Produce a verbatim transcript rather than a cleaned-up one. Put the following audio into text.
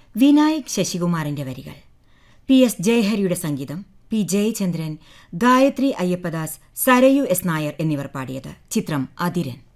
വിനായക് ശശികുമാറിന്റെ വരികൾ. P S ജയഹരിയുടെ സംഗീതം. P Jayachandran, Gayathri Ayyappadas, Sarayu S Nair എന്നിവർ പാടിയത്. ചിത്രം അതിരൻ.